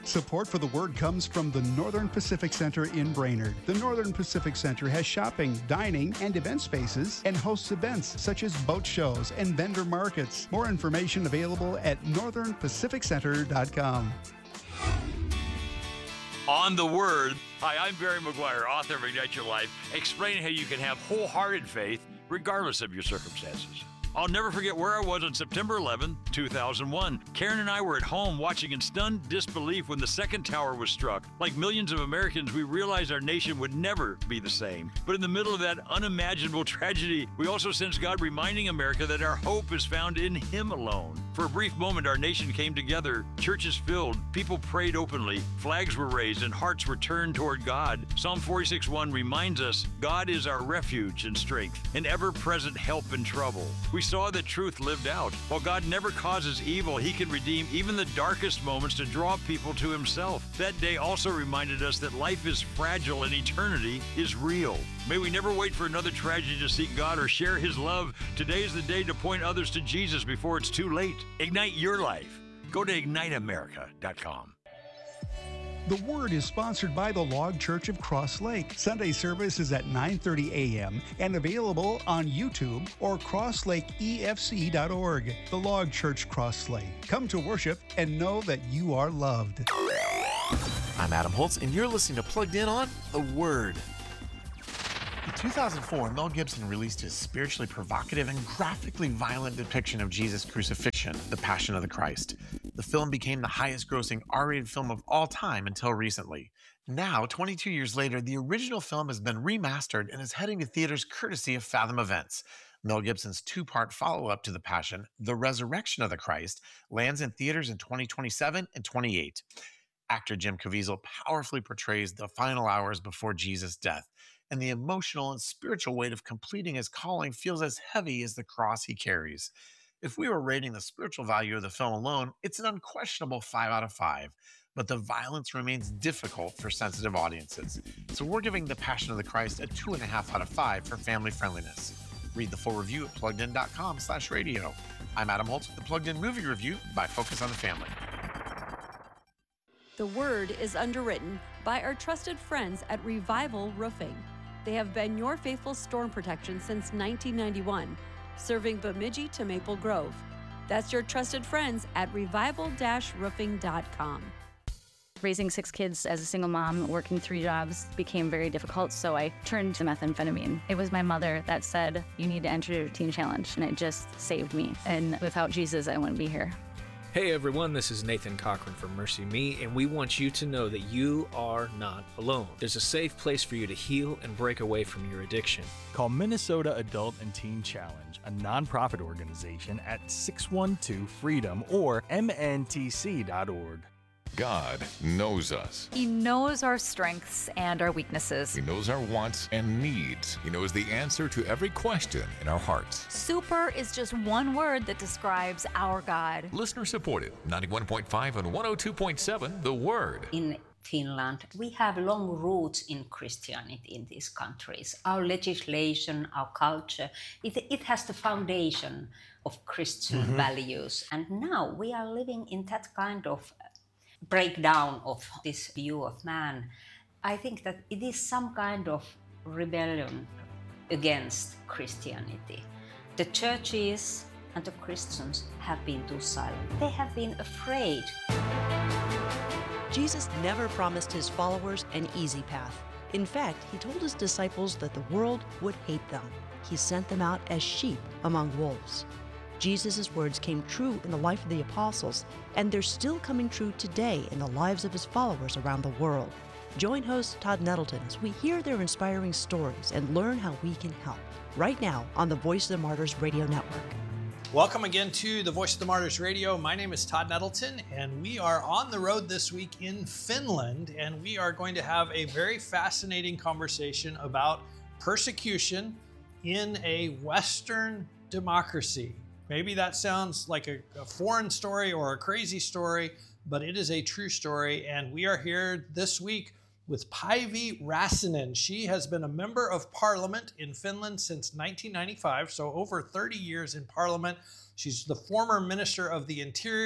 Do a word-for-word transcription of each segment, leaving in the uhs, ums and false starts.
Support for the Word comes from the Northern Pacific Center in Brainerd. The Northern Pacific Center has shopping, dining, and event spaces and hosts events such as boat shows and vendor markets. More information available at northern pacific center dot com. On the Word. Hi, I'm Barry McGuire, author of Ignite Your Life, explaining how you can have wholehearted faith regardless of your circumstances. I'll never forget where I was on September eleventh, two thousand one. Karen and I were at home watching in stunned disbelief when the second tower was struck. Like millions of Americans, we realized our nation would never be the same. But in the middle of that unimaginable tragedy, we also sensed God reminding America that our hope is found in Him alone. For a brief moment, our nation came together, churches filled, people prayed openly, flags were raised, and hearts were turned toward God. Psalm forty-six one reminds us, God is our refuge and strength, an ever-present help in trouble. We saw that truth lived out. While God never causes evil, He can redeem even the darkest moments to draw people to Himself. That day also reminded us that life is fragile and eternity is real. May we never wait for another tragedy to seek God or share His love. Today is the day to point others to Jesus before it's too late. Ignite your life. Go to ignite america dot com. The Word is sponsored by the Log Church of Cross Lake. Sunday service is at nine thirty a.m. and available on YouTube or cross lake e f c dot org. The Log Church Cross Lake. Come to worship and know that you are loved. I'm Adam Holtz, and you're listening to Plugged In on The Word. In two thousand four, Mel Gibson released his spiritually provocative and graphically violent depiction of Jesus' crucifixion, The Passion of the Christ. The film became the highest-grossing R-rated film of all time until recently. Now, twenty-two years later, the original film has been remastered and is heading to theaters courtesy of Fathom Events. Mel Gibson's two-part follow-up to The Passion, The Resurrection of the Christ, lands in theaters in twenty twenty-seven and twenty-eight. Actor Jim Caviezel powerfully portrays the final hours before Jesus' death, and the emotional and spiritual weight of completing his calling feels as heavy as the cross he carries. If we were rating the spiritual value of the film alone, it's an unquestionable five out of five, but the violence remains difficult for sensitive audiences. So we're giving The Passion of the Christ a two and a half out of five for family friendliness. Read the full review at plugged in dot com slash radio. I'm Adam Holtz with the Plugged In Movie Review by Focus on the Family. The Word is underwritten by our trusted friends at Revival Roofing. They have been your faithful storm protection since nineteen ninety-one, serving Bemidji to Maple Grove. That's your trusted friends at revival dash roofing dot com. Raising six kids as a single mom, working three jobs, became very difficult, so I turned to methamphetamine. It was my mother that said, you need to enter Teen Challenge, and it just saved me. And without Jesus, I wouldn't be here. Hey everyone, this is Nathan Cochran from Mercy Me, and we want you to know that you are not alone. There's a safe place for you to heal and break away from your addiction. Call Minnesota Adult and Teen Challenge, a nonprofit organization, at six one two freedom or m n t c dot org. God knows us. He knows our strengths and our weaknesses. He knows our wants and needs. He knows the answer to every question in our hearts. Super is just one word that describes our God. Listener supported, ninety-one point five and one oh two point seven, The Word. In Finland, we have long roots in Christianity in these countries. Our legislation, our culture, it, it has the foundation of Christian mm-hmm. values. And now we are living in that kind of breakdown of this view of man. I think that it is some kind of rebellion against Christianity. The churches and the Christians have been too silent. They have been afraid. Jesus never promised his followers an easy path. In fact, he told his disciples that the world would hate them. He sent them out as sheep among wolves. Jesus' words came true in the life of the apostles, and they're still coming true today in the lives of his followers around the world. Join host Todd Nettleton as we hear their inspiring stories and learn how we can help. Right now on the Voice of the Martyrs Radio Network. Welcome again to the Voice of the Martyrs Radio. My name is Todd Nettleton, and we are on the road this week in Finland, and we are going to have a very fascinating conversation about persecution in a Western democracy. Maybe that sounds like a, a foreign story or a crazy story, but it is a true story. And we are here this week with Päivi Räsänen. She has been a member of parliament in Finland since nineteen ninety-five, so over thirty years in parliament. She's the former Minister of the Interior.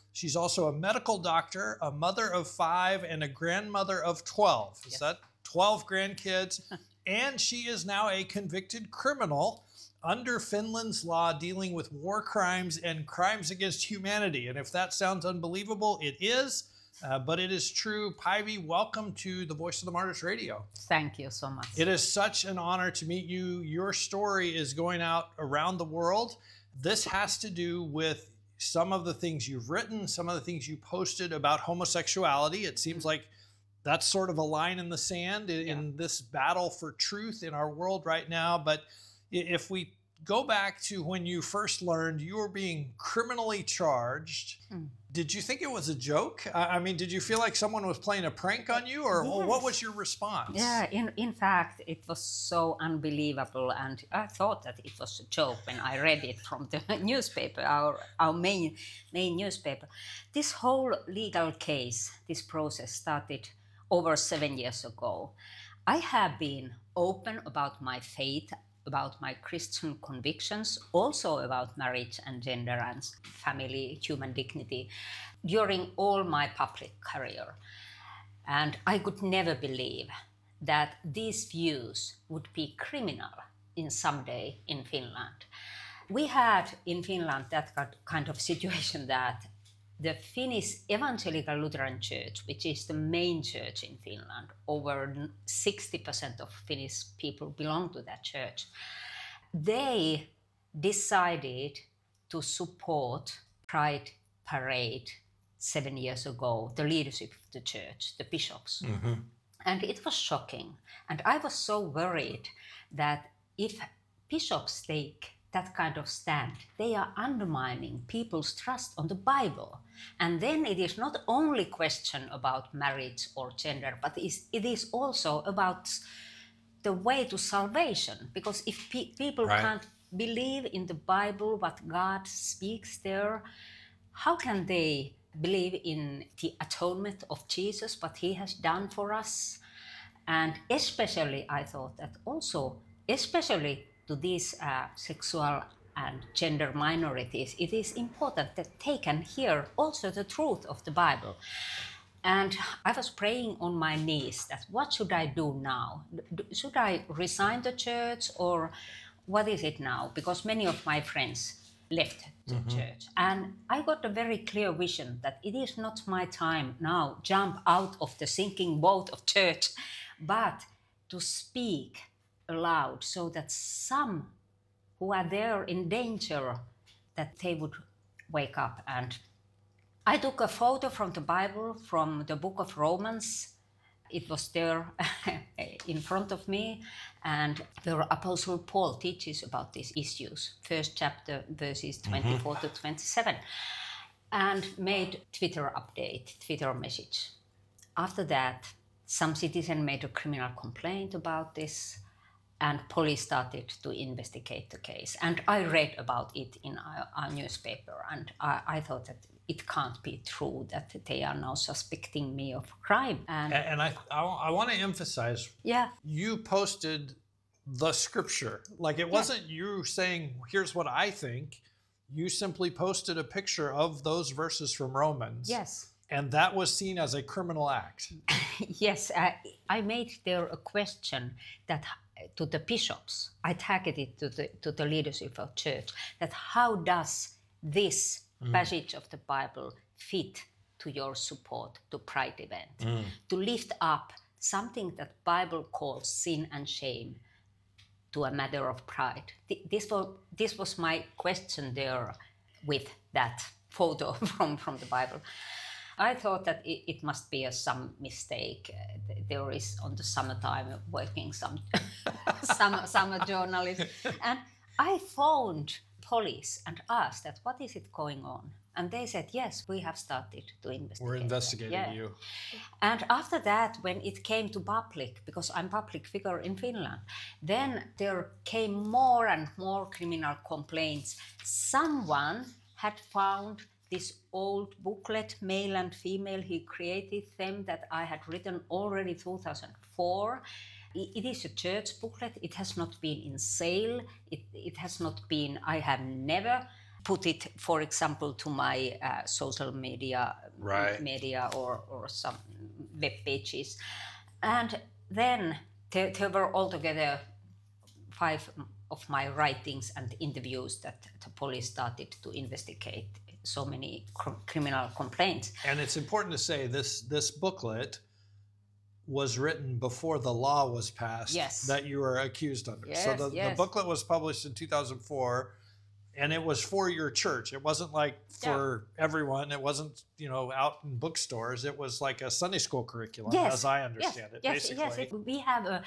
She's also a medical doctor, a mother of five, and a grandmother of twelve. Is Yes. that twelve grandkids? And she is now a convicted criminal under Finland's law dealing with war crimes and crimes against humanity. And if that sounds unbelievable, it is, uh, but it is true. Päivi, welcome to the Voice of the Martyrs Radio. Thank you so much. It is such an honor to meet you. Your story is going out around the world. This has to do with some of the things you've written, some of the things you posted about homosexuality. It seems like that's sort of a line in the sand in, in this battle for truth in our world right now. But i- if we go back to when you first learned you were being criminally charged, Mm. did you think it was a joke? I I mean, did you feel like someone was playing a prank on you, or or what was your response? Yeah, in, in fact, it was so unbelievable, and I thought that it was a joke when I read it from the newspaper, our, our main, main newspaper. This whole legal case, this process started over seven years ago. I have been open about my faith, about my Christian convictions, also about marriage and gender and family, human dignity, during all my public career. And I could never believe that these views would be criminal in some day in Finland. We had in Finland that kind of situation that the Finnish Evangelical Lutheran Church, which is the main church in Finland, over sixty percent of Finnish people belong to that church, they decided to support Pride Parade seven years ago, the leadership of the church, the bishops. Mm-hmm. And it was shocking. And I was so worried that if bishops take that kind of stand, they are undermining people's trust on the Bible. And then it is not only question about marriage or gender, but it is also about the way to salvation. Because if pe- people Right. can't believe in the Bible, what God speaks there, how can they believe in the atonement of Jesus, what he has done for us? And especially, I thought that also, especially to these uh, sexual and gender minorities, it is important that they can hear also the truth of the Bible. And I was praying on my knees that what should I do now? D- Should I resign the church, or what is it now? Because many of my friends left the Mhm. church. And I got a very clear vision that it is not my time now jump out of the sinking boat of church, but to speak aloud so that some who are there in danger, that they would wake up. And I took a photo from the Bible, from the book of Romans. It was there in front of me, and the Apostle Paul teaches about these issues. First chapter, verses twenty-four to twenty-seven, and made Twitter update, Twitter message. After that, some citizen made a criminal complaint about this, and police started to investigate the case. And I read about it in our, our newspaper, and I, I thought that it can't be true that they are now suspecting me of crime. And, And, and I, I, I want to emphasize, yeah, you posted the scripture. Like, it Yeah. wasn't you saying, here's what I think. You simply posted a picture of those verses from Romans. yes. And that was seen as a criminal act. Yes, I, I made there a question that to the bishops. I tagged it to the to the leadership of church. That how does this Mm. passage of the Bible fit to your support to Pride event? Mm. To lift up something that Bible calls sin and shame to a matter of pride. Th- This was this was my question there with that photo from from the Bible. I thought that it, it must be a some mistake. Uh, th- there is on the summertime working some summer, summer journalist. And I phoned police and asked that what is it going on? And they said, yes, we have started to investigate. We're that." investigating Yeah. you. And after that, when it came to public, because I'm public figure in Finland, then there came more and more criminal complaints. Someone had found this old booklet, male and female, he created them, that I had written already two thousand four. I- It is a church booklet. It has not been in sale. It, it has not been, I have never put it, for example, to my uh, social media, right. media or, or some web pages. And then there, there were altogether five of my writings and interviews that the police started to investigate so many cr- criminal complaints. And it's important to say this this booklet was written before the law was passed yes. that you were accused under. Yes, so the, yes. the booklet was published in two thousand four, and it was for your church. It wasn't like for yeah. everyone. It wasn't, you know, out in bookstores. It was like a Sunday school curriculum, yes. as I understand yes. it, yes. basically. Yes, it, we have a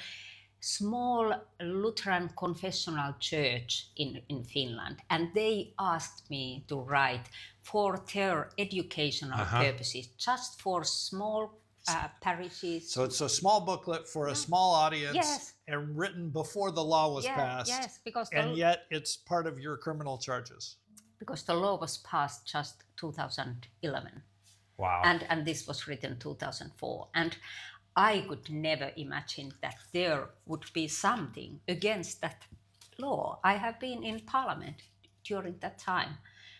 small Lutheran confessional church in, in Finland, and they asked me to write for their educational uh-huh. purposes, just for small uh, parishes. So it's a small booklet for a small audience yes. and written before the law was yeah, passed. Yes, because and the, yet it's part of your criminal charges. Because the law was passed just two thousand eleven. Wow. And, and this was written two thousand four. And I could never imagine that there would be something against that law. I have been in parliament during that time,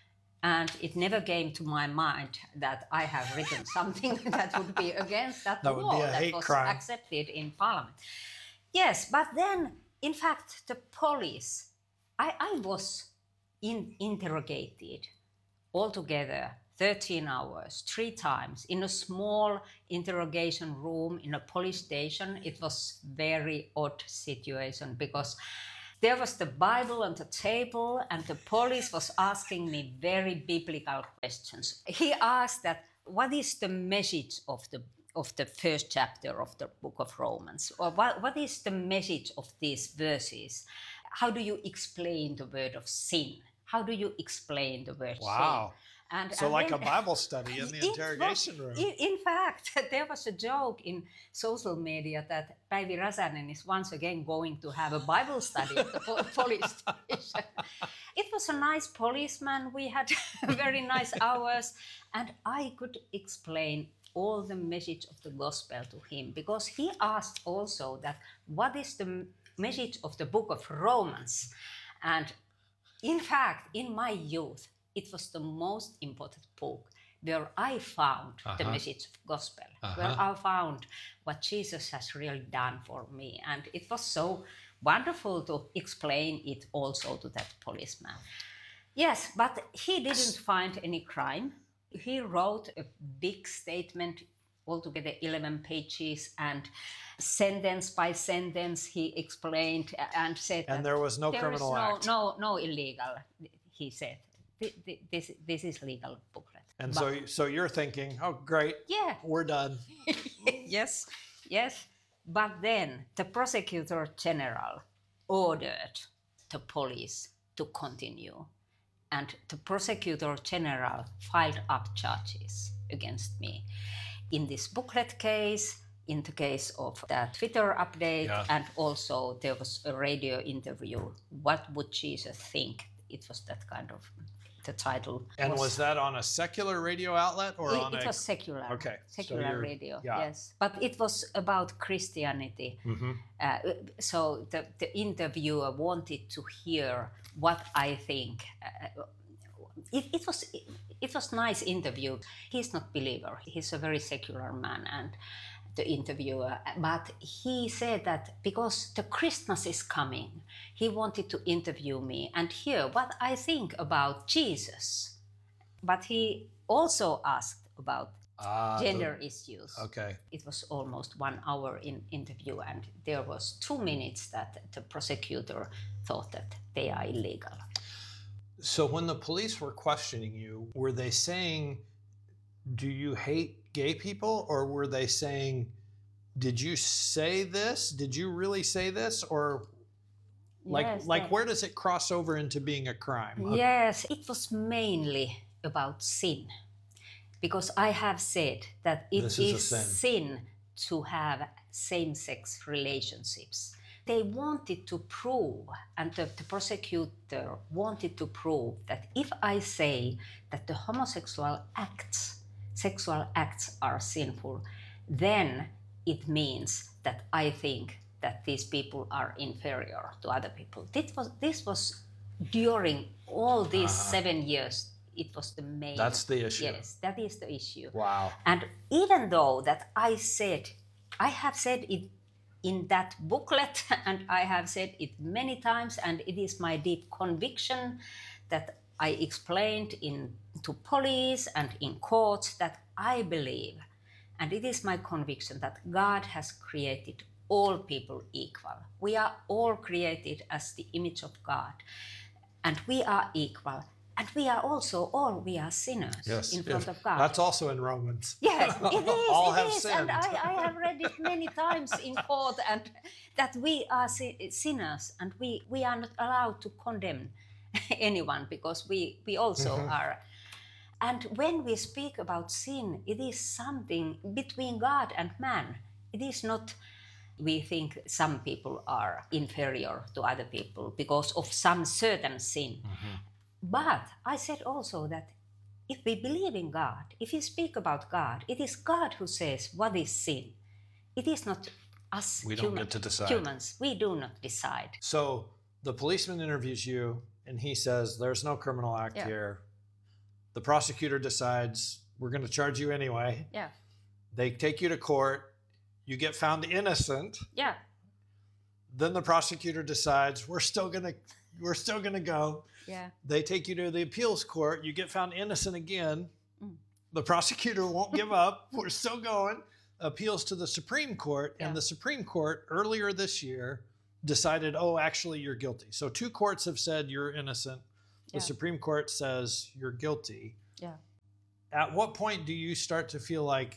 and it never came to my mind that I have written something that would be against that, that law would be a that hate was crime. accepted in parliament. Yes, but then, in fact, the police, I, I was in, interrogated altogether thirteen hours, three times, in a small interrogation room in a police station. It was very odd situation because there was the Bible on the table and the police was asking me very biblical questions. He asked that, what is the message of the of the first chapter of the book of Romans? Or what, what is the message of these verses? How do you explain the word of sin? How do you explain the word wow. sin? And, so and like then, a Bible study in the interrogation was, room. In, in fact, there was a joke in social media that Päivi Räsänen is once again going to have a Bible study at the po- police station. It was a nice policeman. We had very nice hours. And I could explain all the message of the gospel to him, because he asked also that, what is the message of the book of Romans? And in fact, in my youth, it was the most important book where I found uh-huh. the message of gospel, uh-huh. where I found what Jesus has really done for me. And it was so wonderful to explain it also to that policeman. Yes, but he didn't find any crime. He wrote a big statement, altogether eleven pages, and sentence by sentence he explained and said and that there was no there criminal is no, act. no, no illegal, he said. This, this is legal booklet. And but, so, so you're thinking, oh, great, yeah, we're done. yes, yes. But then the prosecutor general ordered the police to continue. And the prosecutor general filed up charges against me in this booklet case, in the case of the Twitter update, yeah. and also there was a radio interview. What would Jesus think? It was that kind of the title. And was, was that on a secular radio outlet or it, on it a... was secular. Okay. Secular so radio, yeah. yes. But it was about Christianity. Mm-hmm. Uh, so the, the interviewer wanted to hear what I think. Uh, it, it was it, it was nice interview. He's not believer. He's a very secular man, and the interviewer, but he said that because the Christmas is coming, he wanted to interview me and hear what I think about Jesus. But he also asked about ah, gender the, issues. Okay. It was almost one hour in interview, and there was two minutes that the prosecutor thought that they are illegal. So when the police were questioning you, were they saying, do you hate gay people, or were they saying, did you say this? Did you really say this? Or like, yes, like yes. where does it cross over into being a crime? Yes, it was mainly about sin, because I have said that it this is, is a sin. sin to have same-sex relationships. They wanted to prove, and the, the prosecutor wanted to prove that if I say that the homosexual acts sexual acts are sinful, then it means that I think that these people are inferior to other people. This was, this was during all these uh-huh. seven years, it was the main. That's the issue. Yes, that is the issue. Wow. And even though that I said, I have said it in that booklet, and I have said it many times, and it is my deep conviction that I explained in to police and in courts that I believe, and it is my conviction that God has created all people equal. We are all created as the image of God, and we are equal. And we are also all, we are sinners yes, in front yes. of God. That's also in Romans. Yes, it is, all it have is. sinned. And I, I have read it many times in court, and that we are sinners, and we, we are not allowed to condemn anyone, because we, we also mm-hmm. are. And when we speak about sin, it is something between God and man. It is not, we think some people are inferior to other people because of some certain sin. Mm-hmm. But I said also that if we believe in God, if we speak about God, it is God who says what is sin. It is not us we don't human, get to decide. humans. We do not decide. So the policeman interviews you and he says, there's no criminal act yeah. here. The prosecutor decides, we're going to charge you anyway. Yeah. They take you to court. You get found innocent. Yeah. Then the prosecutor decides, we're still going to, we're still going to go. Yeah. They take you to the appeals court. You get found innocent again. Mm. The prosecutor won't give up. We're still going. Appeals to the Supreme Court. Yeah. And the Supreme Court earlier this year decided, oh, actually, you're guilty. So two courts have said you're innocent. The yeah. Supreme Court says you're guilty. Yeah. At what point do you start to feel like,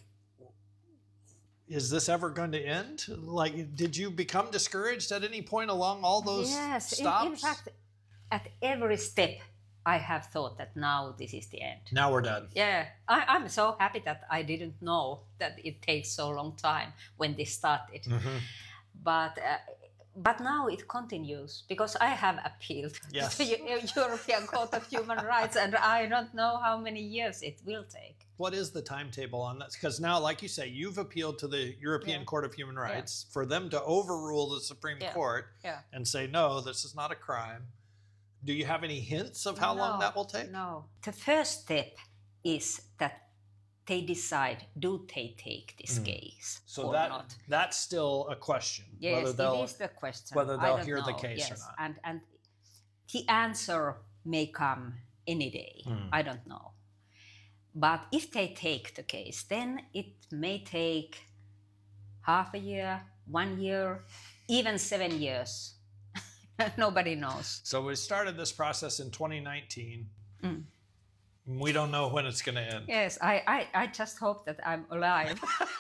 is this ever going to end? Like, did you become discouraged at any point along all those yes. stops? In, in fact, at every step, I have thought that now this is the end. Now we're done. Yeah, I, I'm so happy that I didn't know that it takes so long time when this started. Mm-hmm. But uh, but now it continues because I have appealed yes. to the European Court of Human Rights, and I don't know how many years it will take. What is the timetable on that? Because now, like you say, you've appealed to the European yeah. Court of Human Rights yeah. for them to overrule the Supreme yeah. Court yeah. and say, no, this is not a crime. Do you have any hints of how no, long that will take? No. The first step is that they decide, do they take this mm. case so or that, not? That's still a question. Yes, whether they'll, it is the question. Whether they'll I don't hear know. the case yes. or not. And, and the answer may come any day. Mm. I don't know. But if they take the case, then it may take half a year, one year, even seven years. Nobody knows. So we started this process in twenty nineteen. Mm. We don't know when it's going to end. Yes, I, I, I just hope that I'm alive.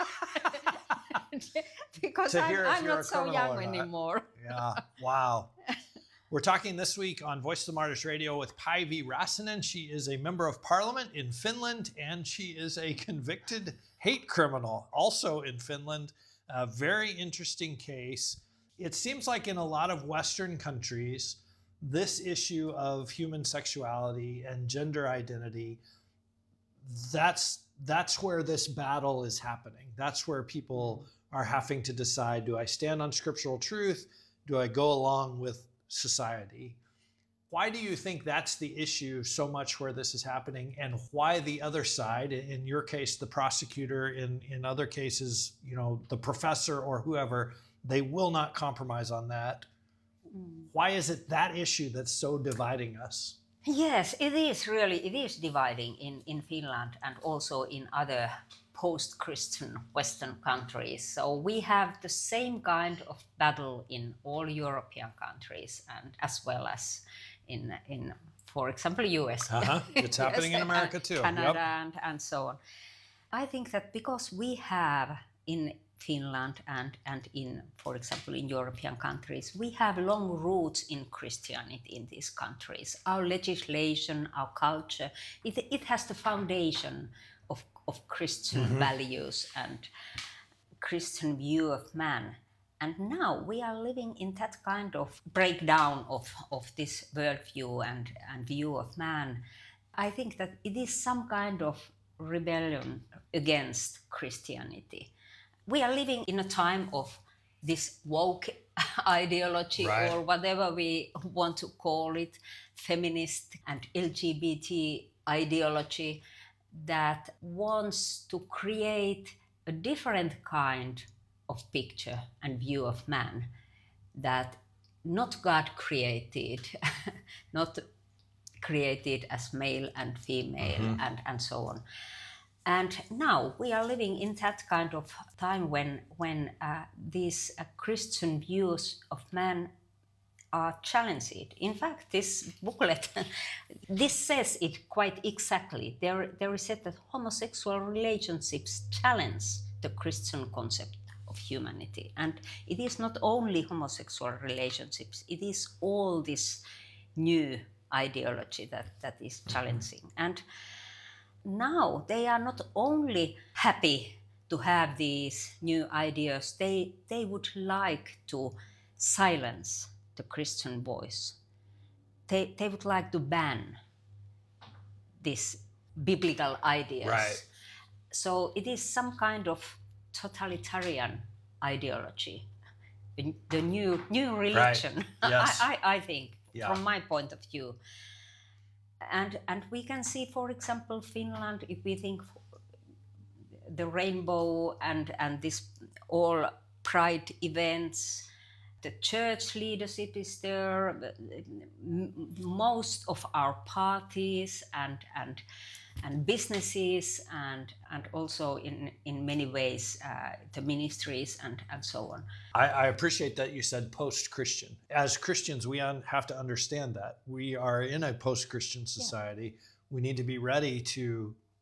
Because I'm, I'm not so young anymore. Yeah, wow. We're talking this week on Voice of the Martyrs Radio with Päivi Räsänen. She is a member of parliament in Finland, and she is a convicted hate criminal also in Finland. A very interesting case. It seems like in a lot of Western countries, this issue of human sexuality and gender identity, that's that's where this battle is happening. That's where people are having to decide, do I stand on scriptural truth? Do I go along with society? Why do you think that's the issue so much where this is happening, and why the other side, in your case, the prosecutor, in, in other cases, you know, the professor or whoever, they will not compromise on that? Mm. Why is it that issue that's so dividing us? Yes, it is really, it is dividing in, in Finland and also in other post-Christian Western countries. So we have the same kind of battle in all European countries, and as well as in, in for example, U S. Uh-huh. It's happening yes, in America too. Canada yep. and, and so on. I think that because we have in Finland and, and in, for example, in European countries, we have long roots in Christianity in these countries. Our legislation, our culture, it, it has the foundation of, of Christian mm-hmm. values and Christian view of man. And now we are living in that kind of breakdown of, of this worldview and, and view of man. I think that it is some kind of rebellion against Christianity. We are living in a time of this woke ideology, Right. or whatever we want to call it, feminist and L G B T ideology, that wants to create a different kind of picture and view of man that not God created, not created as male and female, Mhm. and, and so on. And now we are living in that kind of time when, when uh, these uh, Christian views of man are challenged. In fact, this booklet, this says it quite exactly. There, there is said that homosexual relationships challenge the Christian concept of humanity. And it is not only homosexual relationships, it is all this new ideology that, that is challenging. Mm-hmm. And now they are not only happy to have these new ideas, they, they would like to silence the Christian voice. They, they would like to ban these biblical ideas. Right. So it is some kind of totalitarian ideology, the new new religion. Right. Yes. I, I, I think, Yeah. from my point of view. And and we can see, for example, Finland, if we think the rainbow and and this all pride events, the church leadership is there, m- most of our parties and and and businesses and and also in in many ways uh, the ministries and and so on. I, I appreciate that you said post-Christian. As Christians, we un- have to understand that we are in a post-Christian society. Yeah. We need to be ready to